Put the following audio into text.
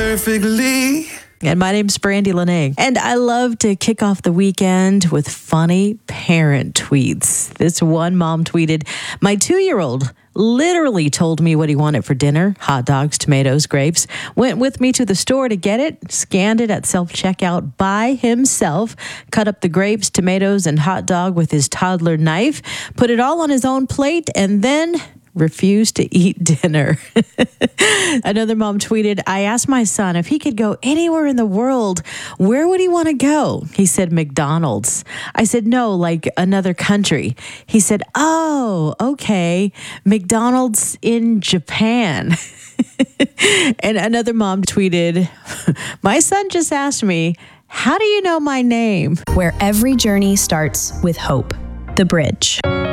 perfectly. And my name's Brandy Lene. And I love to kick off the weekend with funny parent tweets. This one mom tweeted, "My 2-year-old literally told me what he wanted for dinner, hot dogs, tomatoes, grapes, went with me to the store to get it, scanned it at self-checkout by himself, cut up the grapes, tomatoes, and hot dog with his toddler knife, put it all on his own plate, and then refused to eat dinner." Another mom tweeted, "I asked my son if he could go anywhere in the world, where would he want to go? He said McDonald's. I said, no, like another country. He said, oh, okay, McDonald's in Japan." And another mom tweeted, "My son just asked me, how do you know my name?" Where every journey starts with hope. The Bridge.